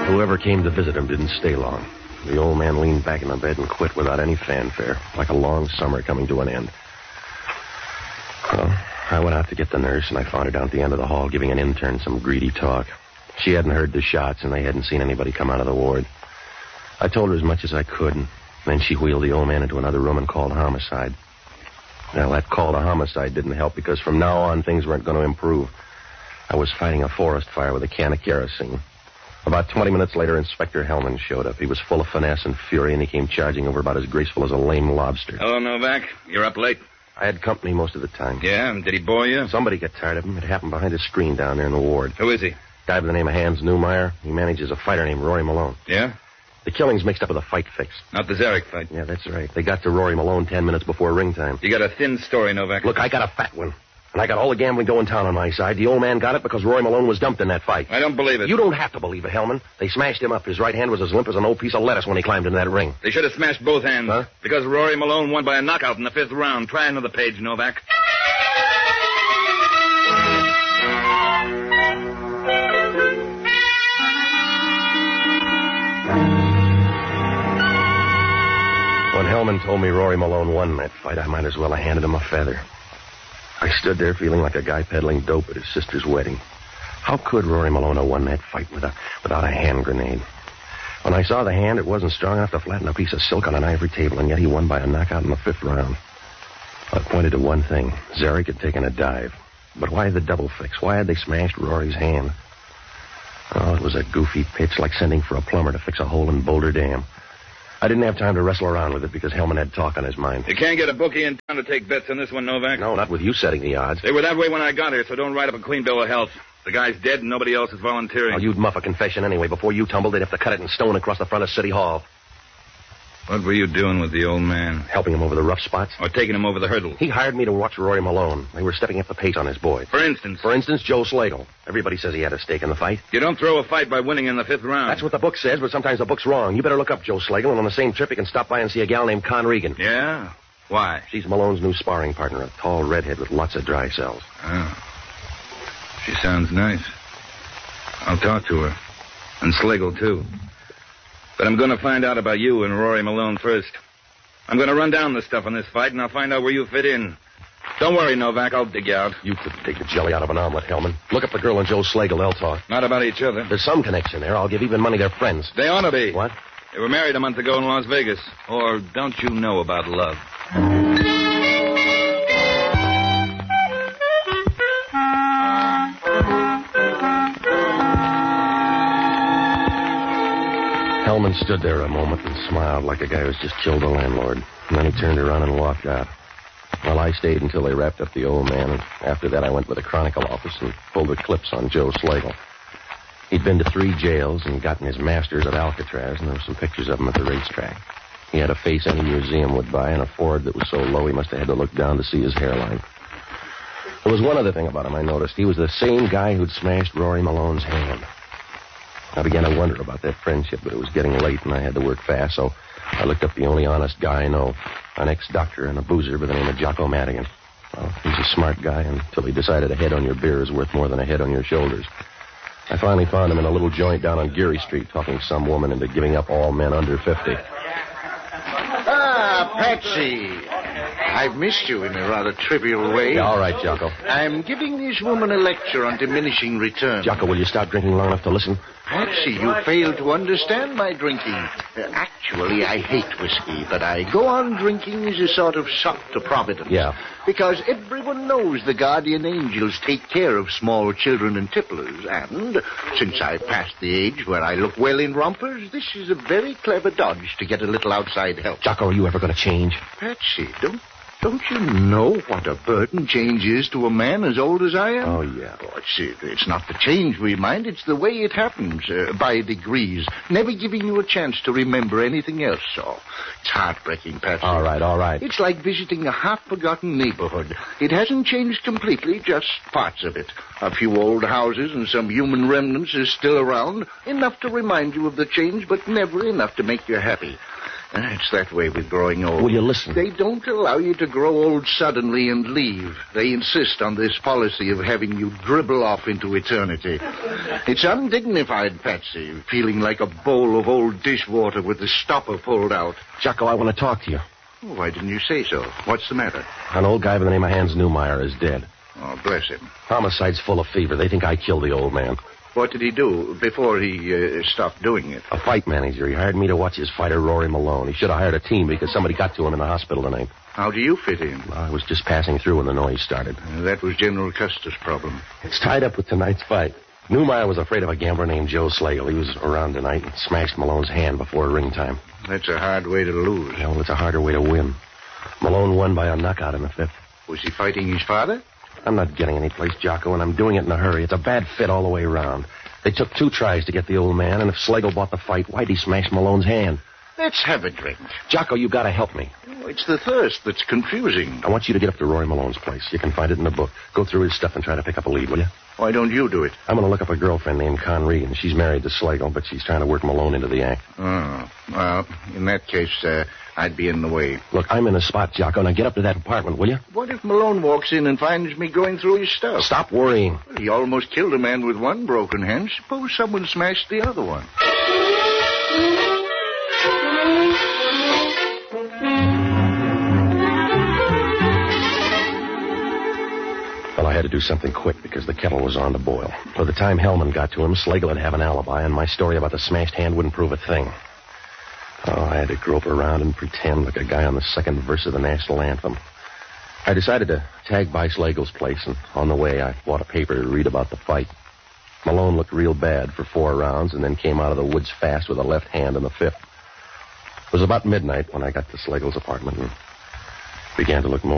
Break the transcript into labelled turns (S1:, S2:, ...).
S1: Whoever came to visit him didn't stay long. The old man leaned back in the bed and quit without any fanfare, like a long summer coming to an end. Well, I went out to get the nurse, and I found her down at the end of the hall giving an intern some greedy talk. She hadn't heard the shots, and they hadn't seen anybody come out of the ward. I told her as much as I could, and then she wheeled the old man into another room and called homicide. Well, that call to homicide didn't help, because from now on, things weren't going to improve. I was fighting a forest fire with a can of kerosene. About 20 minutes later, Inspector Hellman showed up. He was full of finesse and fury, and he came charging over about as graceful as a lame lobster.
S2: Hello, Novak. You're up late.
S1: I had company most of the time.
S2: Yeah? Did he bore you?
S1: Somebody got tired of him. It happened behind a screen down there in the ward.
S2: Who is he?
S1: Guy by the name of Hans Newmeyer. He manages a fighter named Rory Malone.
S2: Yeah?
S1: The killing's mixed up with a fight fix.
S2: Not the Zarek fight.
S1: Yeah, that's right. They got to Rory Malone 10 minutes before ring time.
S2: You got a thin story, Novak.
S1: Look, I got a fat one. And I got all the gambling going town on my side. The old man got it because Rory Malone was dumped in that fight.
S2: I don't believe it.
S1: You don't have to believe it, Hellman. They smashed him up. His right hand was as limp as an old piece of lettuce when he climbed into that ring.
S2: They should have smashed both hands.
S1: Huh?
S2: Because Rory Malone won by a knockout in the 5th round. Try another page, Novak.
S1: When Hellman told me Rory Malone won that fight, I might as well have handed him a feather. I stood there feeling like a guy peddling dope at his sister's wedding. How could Rory Malone have won that fight without a hand grenade? When I saw the hand, it wasn't strong enough to flatten a piece of silk on an ivory table, and yet he won by a knockout in the 5th round. I pointed to one thing. Zarek had taken a dive. But why the double fix? Why had they smashed Rory's hand? Oh, it was a goofy pitch, like sending for a plumber to fix a hole in Boulder Dam. I didn't have time to wrestle around with it because Hellman had talk on his mind.
S2: You can't get a bookie in town to take bets on this one, Novak.
S1: No, not with you setting the odds.
S2: They were that way when I got here, so don't write up a clean bill of health. The guy's dead and nobody else is volunteering.
S1: Oh, you'd muff a confession anyway. Before you tumbled, they'd have to cut it in stone across the front of City Hall.
S2: What were you doing with the old man?
S1: Helping him over the rough spots.
S2: Or taking him over the hurdle?
S1: He hired me to watch Rory Malone. They were stepping up the pace on his boy.
S2: For instance?
S1: For instance, Joe Slagle. Everybody says he had a stake in the fight.
S2: You don't throw a fight by winning in the 5th round.
S1: That's what the book says, but sometimes the book's wrong. You better look up Joe Slagle, and on the same trip you can stop by and see a gal named Con Regan.
S2: Yeah? Why?
S1: She's Malone's new sparring partner, a tall redhead with lots of dry cells.
S2: Oh. She sounds nice. I'll talk to her. And Slagle, too. But I'm going to find out about you and Rory Malone first. I'm going to run down the stuff on this fight, and I'll find out where you fit in. Don't worry, Novak. I'll dig you out.
S1: You could take the jelly out of an omelet, Hellman. Look up the girl and Joe Slagle. They'll talk.
S2: Not about each other.
S1: There's some connection there. I'll give even money they're friends.
S2: They ought to be.
S1: What?
S2: They were married a month ago in Las Vegas. Or don't you know about love? Hellman stood there a moment and smiled like a guy who's just killed a landlord. And then he turned around and walked out. Well, I stayed until they wrapped up the old man, and after that I went to the Chronicle office and pulled the clips on Joe Slagle. He'd been to 3 jails and gotten his master's at Alcatraz, and there were some pictures of him at the racetrack. He had a face any museum would buy and a forehead that was so low he must have had to look down to see his hairline. There was one other thing about him I noticed. He was the same guy who'd smashed Rory Malone's hand. I began to wonder about that friendship, but it was getting late and I had to work fast, so I looked up the only honest guy I know, an ex-doctor and a boozer by the name of Jocko Madigan. Well, he's a smart guy until he decided a head on your beer is worth more than a head on your shoulders. I finally found him in a little joint down on Geary Street talking some woman into giving up all men under 50.
S3: Ah, Patsy. I've missed you in a rather trivial way.
S1: Yeah, all right, Jocko.
S3: I'm giving this woman a lecture on diminishing returns.
S1: Jocko, will you stop drinking long enough to listen?
S3: Patsy, you fail to understand my drinking. Actually, I hate whiskey, but I go on drinking as a sort of sop to Providence.
S1: Yeah.
S3: Because everyone knows the guardian angels take care of small children and tipplers, and since I've passed the age where I look well in rompers, this is a very clever dodge to get a little outside help.
S1: Jocko, are you ever going to change?
S3: Patsy, don't you know what a burden change is to a man as old as I am?
S1: Oh, yeah.
S3: Oh, it's not the change we mind. It's the way it happens, by degrees, never giving you a chance to remember anything else. So it's heartbreaking, Patsy.
S1: All right.
S3: It's like visiting a half-forgotten neighborhood. It hasn't changed completely, just parts of it. A few old houses and some human remnants are still around, enough to remind you of the change, but never enough to make you happy. It's that way with growing old.
S2: Will you listen?
S3: They don't allow you to grow old suddenly and leave. They insist on this policy of having you dribble off into eternity. It's undignified, Patsy, feeling like a bowl of old dishwater with the stopper pulled out.
S2: Jocko, I want to talk to you.
S3: Why didn't you say so? What's the matter?
S2: An old guy by the name of Hans Newmeyer is dead.
S3: Oh, bless him.
S2: Homicide's full of fever. They think I killed the old man.
S3: What did he do before he stopped doing it?
S2: A fight manager. He hired me to watch his fighter, Rory Malone. He should have hired a team because somebody got to him in the hospital tonight.
S3: How do you fit in?
S2: I was just passing through when the noise started.
S3: That was General Custer's problem.
S2: It's tied up with tonight's fight. Newmeyer was afraid of a gambler named Joe Slagle. He was around tonight and smashed Malone's hand before ring time.
S3: That's a hard way to lose.
S2: Yeah, well, it's a harder way to win. Malone won by a knockout in the fifth.
S3: Was he fighting his father?
S2: I'm not getting any place, Jocko, and I'm doing it in a hurry. It's a bad fit all the way around. They took 2 tries to get the old man, and if Slagle bought the fight, why'd he smash Malone's hand?
S3: Let's have a drink.
S2: Jocko, you gotta help me.
S3: Oh, it's the thirst that's confusing.
S2: I want you to get up to Rory Malone's place. You can find it in the book. Go through his stuff and try to pick up a lead, will you?
S3: Why don't you do it?
S2: I'm gonna look up a girlfriend named Conree, and she's married to Slagle, but she's trying to work Malone into the act.
S3: Oh, well, in that case, I'd be in the way.
S2: Look, I'm in a spot, Jocko. Now get up to that apartment, will you?
S3: What if Malone walks in and finds me going through his stuff?
S2: Stop worrying.
S3: He almost killed a man with one broken hand. Suppose someone smashed the other one.
S2: Well, I had to do something quick because the kettle was on to boil. By the time Hellman got to him, Slagle would have an alibi, and my story about the smashed hand wouldn't prove a thing. Oh, I had to grope around and pretend like a guy on the second verse of the national anthem. I decided to tag by Slagle's place, and on the way, I bought a paper to read about the fight. Malone looked real bad for 4 rounds and then came out of the woods fast with a left hand in the 5th. It was about midnight when I got to Slagle's apartment and began to look more